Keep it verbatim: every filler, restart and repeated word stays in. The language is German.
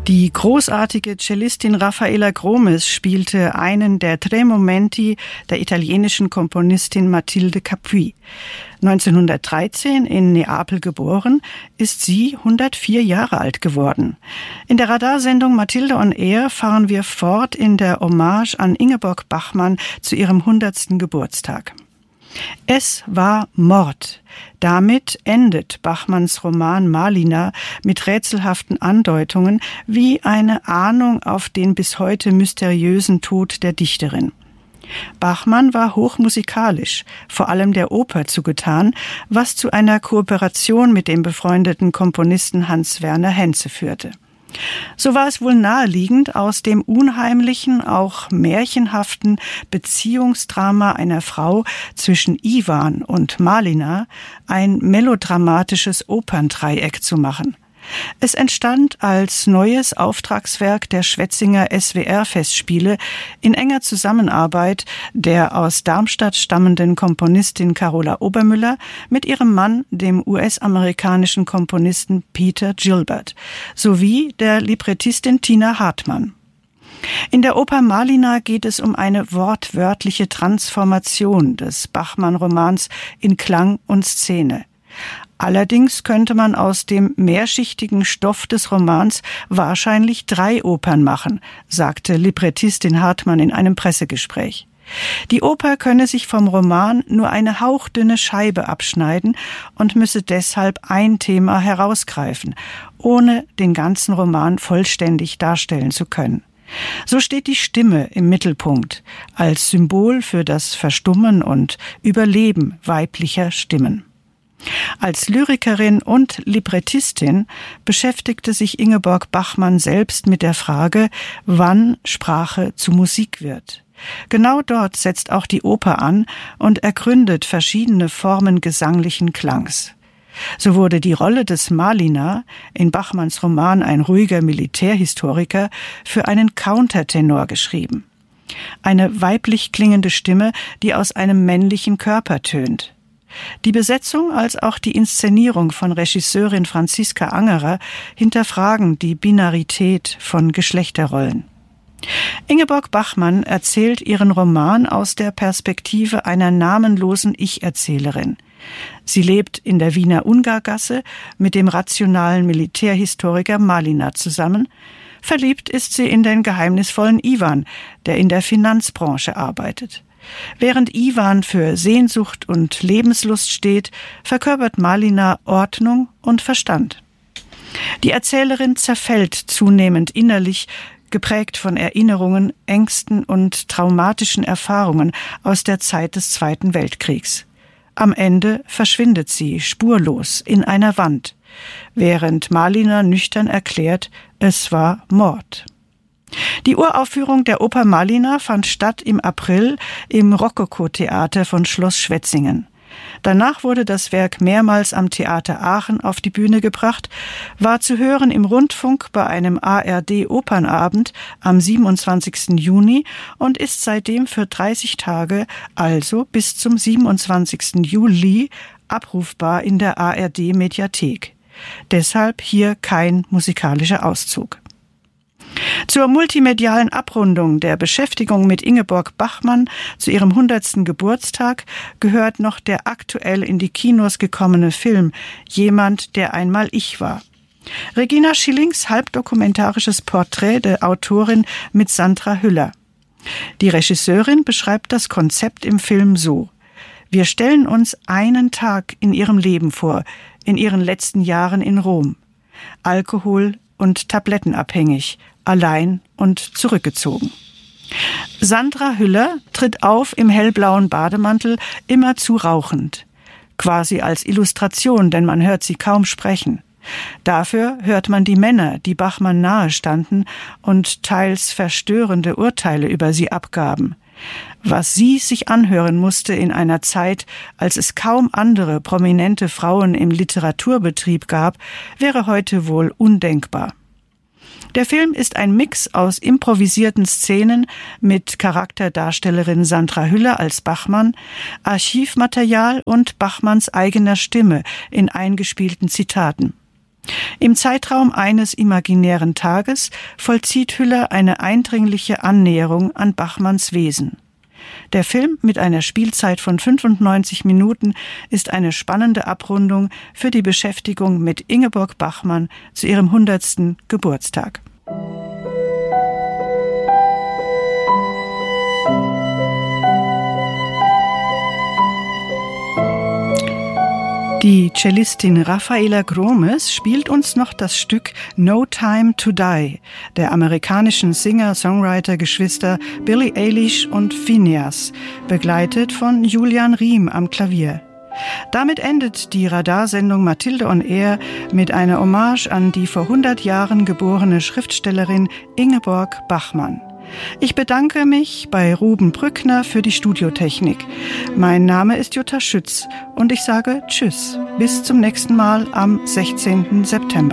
Die großartige Cellistin Raffaella Gromes spielte einen der Tre Momenti der italienischen Komponistin Mathilde Capuy. neunzehnhundertdreizehn in Neapel geboren, ist sie hundertvier Jahre alt geworden. In der Radarsendung Mathilde on Air fahren wir fort in der Hommage an Ingeborg Bachmann zu ihrem hundertsten Geburtstag. Es war Mord. Damit endet Bachmanns Roman Malina mit rätselhaften Andeutungen wie eine Ahnung auf den bis heute mysteriösen Tod der Dichterin. Bachmann war hochmusikalisch, vor allem der Oper zugetan, was zu einer Kooperation mit dem befreundeten Komponisten Hans Werner Henze führte. So war es wohl naheliegend, aus dem unheimlichen, auch märchenhaften Beziehungsdrama einer Frau zwischen Iwan und Malina ein melodramatisches Operndreieck zu machen. Es entstand als neues Auftragswerk der Schwetzinger S W R-Festspiele in enger Zusammenarbeit der aus Darmstadt stammenden Komponistin Carola Obermüller mit ihrem Mann, dem U S-amerikanischen Komponisten Peter Gilbert, sowie der Librettistin Tina Hartmann. In der Oper Malina geht es um eine wortwörtliche Transformation des Bachmann-Romans in Klang und Szene. Allerdings könnte man aus dem mehrschichtigen Stoff des Romans wahrscheinlich drei Opern machen, sagte Librettistin Hartmann in einem Pressegespräch. Die Oper könne sich vom Roman nur eine hauchdünne Scheibe abschneiden und müsse deshalb ein Thema herausgreifen, ohne den ganzen Roman vollständig darstellen zu können. So steht die Stimme im Mittelpunkt, als Symbol für das Verstummen und Überleben weiblicher Stimmen. Als Lyrikerin und Librettistin beschäftigte sich Ingeborg Bachmann selbst mit der Frage, wann Sprache zu Musik wird. Genau dort setzt auch die Oper an und ergründet verschiedene Formen gesanglichen Klangs. So wurde die Rolle des Malina, in Bachmanns Roman ein ruhiger Militärhistoriker, für einen Countertenor geschrieben. Eine weiblich klingende Stimme, die aus einem männlichen Körper tönt. Die Besetzung als auch die Inszenierung von Regisseurin Franziska Angerer hinterfragen die Binarität von Geschlechterrollen. Ingeborg Bachmann erzählt ihren Roman aus der Perspektive einer namenlosen Ich-Erzählerin. Sie lebt in der Wiener Ungargasse mit dem rationalen Militärhistoriker Malina zusammen. Verliebt ist sie in den geheimnisvollen Iwan, der in der Finanzbranche arbeitet. Während Iwan für Sehnsucht und Lebenslust steht, verkörpert Malina Ordnung und Verstand. Die Erzählerin zerfällt zunehmend innerlich, geprägt von Erinnerungen, Ängsten und traumatischen Erfahrungen aus der Zeit des Zweiten Weltkriegs. Am Ende verschwindet sie spurlos in einer Wand, während Malina nüchtern erklärt, es war Mord. Die Uraufführung der Oper Malina fand statt im April im Rokoko-Theater von Schloss Schwetzingen. Danach wurde das Werk mehrmals am Theater Aachen auf die Bühne gebracht, war zu hören im Rundfunk bei einem A R D-Opernabend am siebenundzwanzigsten Juni und ist seitdem für dreißig Tage, also bis zum siebenundzwanzigsten Juli, abrufbar in der A R D-Mediathek. Deshalb hier kein musikalischer Auszug. Zur multimedialen Abrundung der Beschäftigung mit Ingeborg Bachmann zu ihrem hundertsten Geburtstag gehört noch der aktuell in die Kinos gekommene Film »Jemand, der einmal ich war«. Regina Schillings halbdokumentarisches Porträt der Autorin mit Sandra Hüller. Die Regisseurin beschreibt das Konzept im Film so: Wir stellen uns einen Tag in ihrem Leben vor, in ihren letzten Jahren in Rom. Alkohol- und tablettenabhängig, allein und zurückgezogen. Sandra Hüller tritt auf im hellblauen Bademantel, immerzu rauchend. Quasi als Illustration, denn man hört sie kaum sprechen. Dafür hört man die Männer, die Bachmann nahe standen und teils verstörende Urteile über sie abgaben. Was sie sich anhören musste in einer Zeit, als es kaum andere prominente Frauen im Literaturbetrieb gab, wäre heute wohl undenkbar. Der Film ist ein Mix aus improvisierten Szenen mit Charakterdarstellerin Sandra Hüller als Bachmann, Archivmaterial und Bachmanns eigener Stimme in eingespielten Zitaten. Im Zeitraum eines imaginären Tages vollzieht Hüller eine eindringliche Annäherung an Bachmanns Wesen. Der Film mit einer Spielzeit von fünfundneunzig Minuten ist eine spannende Abrundung für die Beschäftigung mit Ingeborg Bachmann zu ihrem hundertsten Geburtstag. Die Cellistin Rafaela Gromes spielt uns noch das Stück No Time to Die der amerikanischen Singer-Songwriter-Geschwister Billie Eilish und Phineas, begleitet von Julian Riem am Klavier. Damit endet die Radarsendung Mathilde on Air mit einer Hommage an die vor hundert Jahren geborene Schriftstellerin Ingeborg Bachmann. Ich bedanke mich bei Ruben Brückner für die Studiotechnik. Mein Name ist Jutta Schütz und ich sage Tschüss, bis zum nächsten Mal am sechzehnten September.